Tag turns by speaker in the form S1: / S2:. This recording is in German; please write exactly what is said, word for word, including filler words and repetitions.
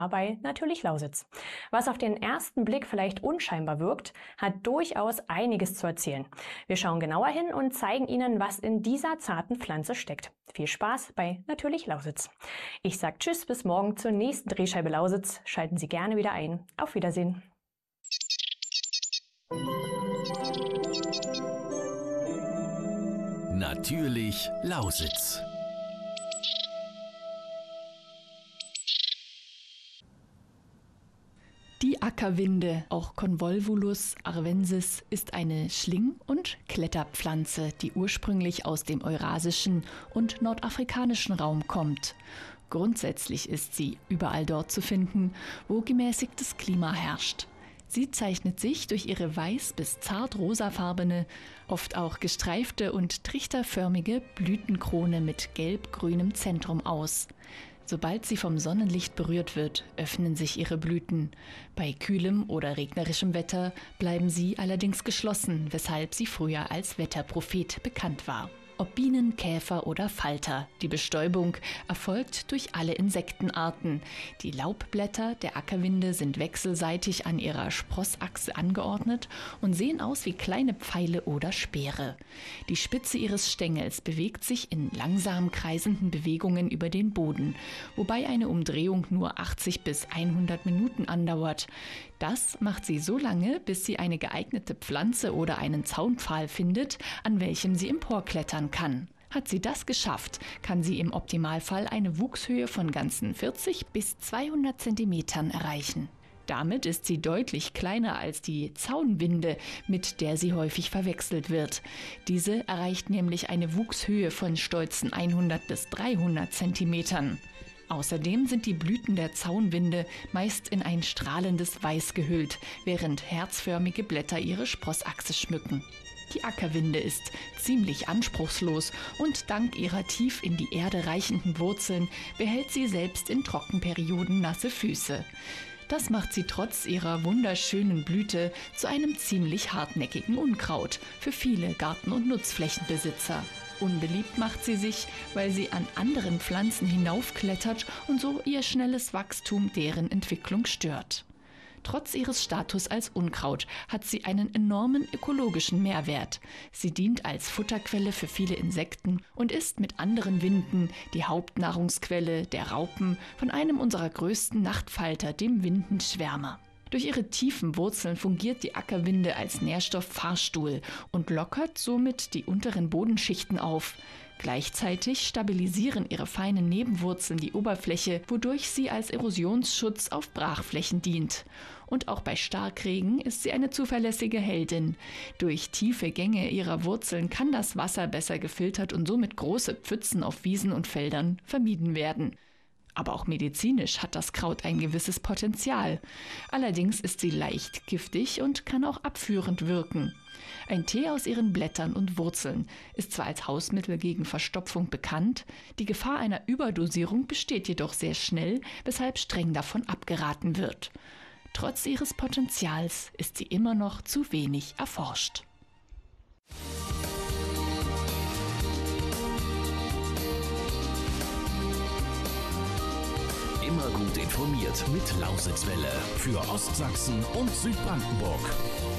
S1: bei Natürlich Lausitz. Was auf den ersten Blick vielleicht unscheinbar wirkt, hat durchaus einiges zu erzählen. Wir schauen genauer hin und zeigen Ihnen, was in dieser zarten Pflanze steckt. Viel Spaß bei Natürlich Lausitz. Ich sage Tschüss, bis morgen zur nächsten Drehscheibe Lausitz. Schalten Sie gerne wieder ein. Auf Wiedersehen.
S2: Natürlich Lausitz.
S3: Die Ackerwinde, auch Convolvulus arvensis, ist eine Schling- und Kletterpflanze, die ursprünglich aus dem eurasischen und nordafrikanischen Raum kommt. Grundsätzlich ist sie überall dort zu finden, wo gemäßigtes Klima herrscht. Sie zeichnet sich durch ihre weiß- bis zart rosafarbene, oft auch gestreifte und trichterförmige Blütenkrone mit gelb-grünem Zentrum aus. Sobald sie vom Sonnenlicht berührt wird, öffnen sich ihre Blüten. Bei kühlem oder regnerischem Wetter bleiben sie allerdings geschlossen, weshalb sie früher als Wetterprophet bekannt war. Ob Bienen, Käfer oder Falter, die Bestäubung erfolgt durch alle Insektenarten. Die Laubblätter der Ackerwinde sind wechselseitig an ihrer Sprossachse angeordnet und sehen aus wie kleine Pfeile oder Speere. Die Spitze ihres Stängels bewegt sich in langsam kreisenden Bewegungen über den Boden, wobei eine Umdrehung nur achtzig bis hundert Minuten andauert. Das macht sie so lange, bis sie eine geeignete Pflanze oder einen Zaunpfahl findet, an welchem sie emporklettern kann. Hat sie das geschafft, kann sie im Optimalfall eine Wuchshöhe von ganzen vierzig bis zweihundert Zentimetern erreichen. Damit ist sie deutlich kleiner als die Zaunwinde, mit der sie häufig verwechselt wird. Diese erreicht nämlich eine Wuchshöhe von stolzen hundert bis dreihundert Zentimetern. Außerdem sind die Blüten der Zaunwinde meist in ein strahlendes Weiß gehüllt, während herzförmige Blätter ihre Sprossachse schmücken. Die Ackerwinde ist ziemlich anspruchslos und dank ihrer tief in die Erde reichenden Wurzeln behält sie selbst in Trockenperioden nasse Füße. Das macht sie trotz ihrer wunderschönen Blüte zu einem ziemlich hartnäckigen Unkraut für viele Garten- und Nutzflächenbesitzer. Unbeliebt macht sie sich, weil sie an anderen Pflanzen hinaufklettert und so ihr schnelles Wachstum deren Entwicklung stört. Trotz ihres Status als Unkraut hat sie einen enormen ökologischen Mehrwert. Sie dient als Futterquelle für viele Insekten und ist mit anderen Winden die Hauptnahrungsquelle der Raupen von einem unserer größten Nachtfalter, dem Windenschwärmer. Durch ihre tiefen Wurzeln fungiert die Ackerwinde als Nährstofffahrstuhl und lockert somit die unteren Bodenschichten auf. Gleichzeitig stabilisieren ihre feinen Nebenwurzeln die Oberfläche, wodurch sie als Erosionsschutz auf Brachflächen dient. Und auch bei Starkregen ist sie eine zuverlässige Heldin. Durch tiefe Gänge ihrer Wurzeln kann das Wasser besser gefiltert und somit große Pfützen auf Wiesen und Feldern vermieden werden. Aber auch medizinisch hat das Kraut ein gewisses Potenzial. Allerdings ist sie leicht giftig und kann auch abführend wirken. Ein Tee aus ihren Blättern und Wurzeln ist zwar als Hausmittel gegen Verstopfung bekannt, die Gefahr einer Überdosierung besteht jedoch sehr schnell, weshalb streng davon abgeraten wird. Trotz ihres Potenzials ist sie immer noch zu wenig erforscht.
S2: Immer gut informiert mit Lausitzwelle für Ostsachsen und Südbrandenburg.